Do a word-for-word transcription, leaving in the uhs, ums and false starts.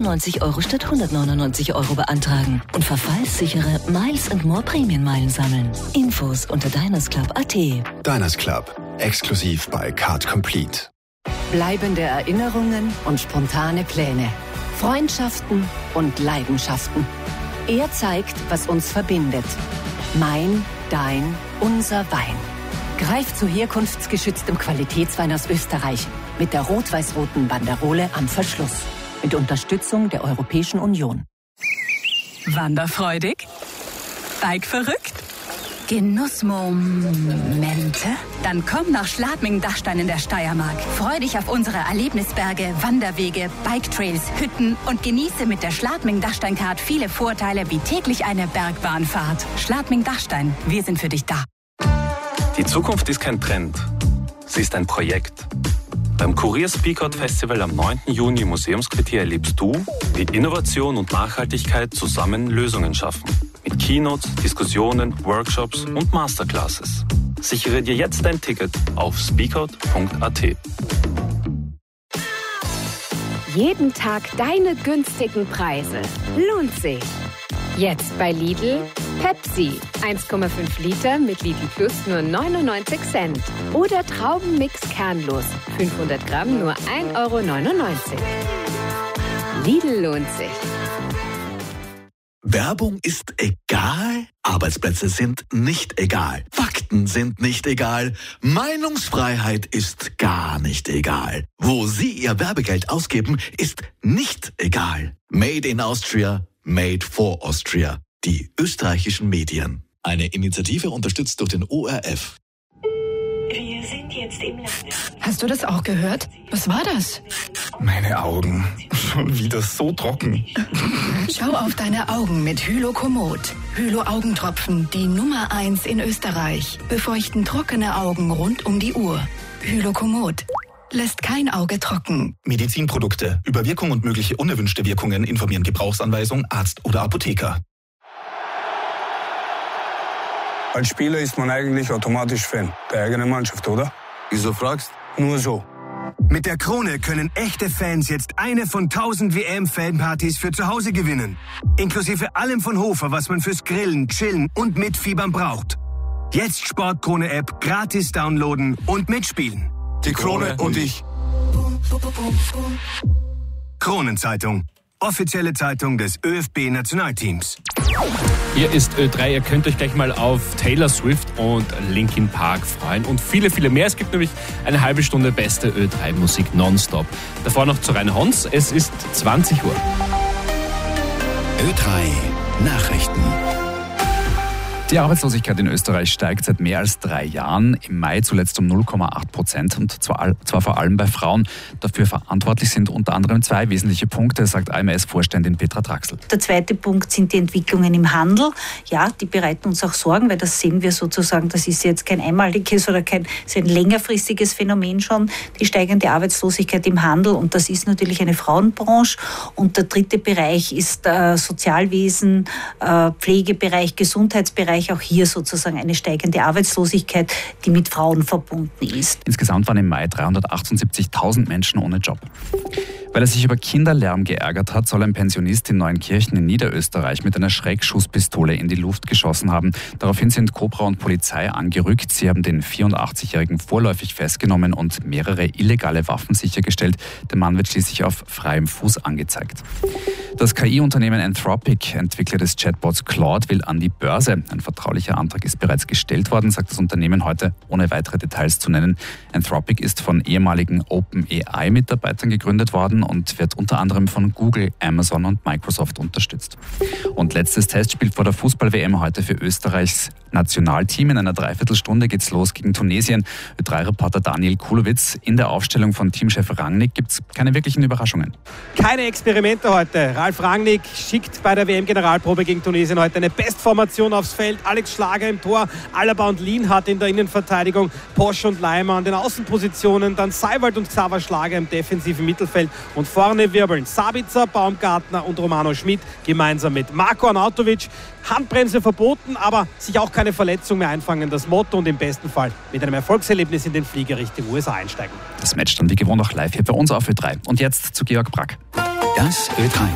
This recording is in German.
neunundneunzig Euro statt hundertneunundneunzig Euro beantragen und verfallssichere Miles and More Prämienmeilen sammeln. Infos unter Diners Club punkt a t. Diners Club, exklusiv bei Card Complete. Bleibende Erinnerungen und spontane Pläne. Freundschaften und Leidenschaften. Er zeigt, was uns verbindet. Mein, dein, unser Wein. Greif zu herkunftsgeschütztem Qualitätswein aus Österreich mit der rot-weiß-roten Banderole am Verschluss. Mit Unterstützung der Europäischen Union. Wanderfreudig? Bike-verrückt? Genussmomente? Dann komm nach Schladming-Dachstein in der Steiermark. Freu dich auf unsere Erlebnisberge, Wanderwege, Bike-Trails, Hütten und genieße mit der Schladming-Dachstein-Card viele Vorteile wie täglich eine Bergbahnfahrt. Schladming-Dachstein, wir sind für dich da. Die Zukunft ist kein Trend, sie ist ein Projekt. Beim Kurier Speakout Festival am neunten Juni im Museumsquartier erlebst du, wie Innovation und Nachhaltigkeit zusammen Lösungen schaffen. Mit Keynotes, Diskussionen, Workshops und Masterclasses. Sichere dir jetzt dein Ticket auf speakout punkt a t. Jeden Tag deine günstigen Preise. Lohnt sich. Jetzt bei Lidl Pepsi. eins Komma fünf Liter mit Lidl Plus nur neunundneunzig Cent. Oder Traubenmix kernlos. fünfhundert Gramm nur ein Euro neunundneunzig. Lidl lohnt sich. Werbung ist egal, Arbeitsplätze sind nicht egal, Fakten sind nicht egal, Meinungsfreiheit ist gar nicht egal. Wo Sie Ihr Werbegeld ausgeben, ist nicht egal. Made in Austria, made for Austria. Die österreichischen Medien. Eine Initiative unterstützt durch den O R F. Wir sind jetzt im Lande. Hast du das auch gehört? Was war das? Meine Augen. Schon wieder so trocken. Schau auf deine Augen mit Hylokomod. Hylo-Augentropfen, die Nummer eins in Österreich. Befeuchten trockene Augen rund um die Uhr. Hylokomod. Lässt kein Auge trocken. Medizinprodukte. Über Wirkung und mögliche unerwünschte Wirkungen informieren Gebrauchsanweisung, Arzt oder Apotheker. Als Spieler ist man eigentlich automatisch Fan der eigenen Mannschaft, oder? Wieso fragst? Nur so. Mit der Krone können echte Fans jetzt eine von tausend W M-Fanpartys für zu Hause gewinnen. Inklusive allem von Hofer, was man fürs Grillen, Chillen und Mitfiebern braucht. Jetzt Sportkrone-App gratis downloaden und mitspielen. Die Krone und ich. Kronenzeitung. Offizielle Zeitung des Ö F B-Nationalteams. Hier ist Ö drei. Ihr könnt euch gleich mal auf Taylor Swift und Linkin Park freuen und viele, viele mehr. Es gibt nämlich eine halbe Stunde beste Ö drei Musik nonstop. Davor noch zu Rainer Hons. Es ist zwanzig Uhr. Ö drei Nachrichten. Die Arbeitslosigkeit in Österreich steigt seit mehr als drei Jahren. Im Mai zuletzt um null Komma acht Prozent und zwar, zwar vor allem bei Frauen. Dafür verantwortlich sind unter anderem zwei wesentliche Punkte, sagt A M S-Vorständin Petra Traxel. Der zweite Punkt sind die Entwicklungen im Handel. Ja, die bereiten uns auch Sorgen, weil das sehen wir sozusagen, das ist jetzt kein einmaliges oder kein so ein längerfristiges Phänomen schon, die steigende Arbeitslosigkeit im Handel, und das ist natürlich eine Frauenbranche. Und der dritte Bereich ist äh, Sozialwesen, äh, Pflegebereich, Gesundheitsbereich. Auch hier sozusagen eine steigende Arbeitslosigkeit, die mit Frauen verbunden ist. Insgesamt waren im Mai dreihundertachtundsiebzigtausend Menschen ohne Job. Weil er sich über Kinderlärm geärgert hat, soll ein Pensionist in Neunkirchen in Niederösterreich mit einer Schreckschusspistole in die Luft geschossen haben. Daraufhin sind Cobra und Polizei angerückt. Sie haben den vierundachtzigjährigen vorläufig festgenommen und mehrere illegale Waffen sichergestellt. Der Mann wird schließlich auf freiem Fuß angezeigt. Das K I-Unternehmen Anthropic, Entwickler des Chatbots Claude, will an die Börse. Ein vertraulicher Antrag ist bereits gestellt worden, sagt das Unternehmen heute, ohne weitere Details zu nennen. Anthropic ist von ehemaligen OpenAI-Mitarbeitern gegründet worden und wird unter anderem von Google, Amazon und Microsoft unterstützt. Und letztes Testspiel vor der Fußball-W M heute für Österreichs Nationalteam. In einer Dreiviertelstunde geht's los gegen Tunesien. Ö drei Reporter Daniel Kulowitz. In der Aufstellung von Teamchef Rangnick gibt's keine wirklichen Überraschungen. Keine Experimente heute. Ralf Rangnick schickt bei der W M-Generalprobe gegen Tunesien heute eine Bestformation aufs Feld. Alex Schlager im Tor, Alaba und Lienhardt in der Innenverteidigung, Posch und Leimer an den Außenpositionen, dann Seiwald und Xaver Schlager im defensiven Mittelfeld und vorne wirbeln Sabitzer, Baumgartner und Romano Schmidt gemeinsam mit Marko Arnautovic. Handbremse verboten, aber sich auch keine Verletzung mehr einfangen. Das Motto, und im besten Fall mit einem Erfolgserlebnis in den Flieger Richtung U S A einsteigen. Das Match dann wie gewohnt auch live hier bei uns auf Ö drei. Und jetzt zu Georg Brack. Das Ö drei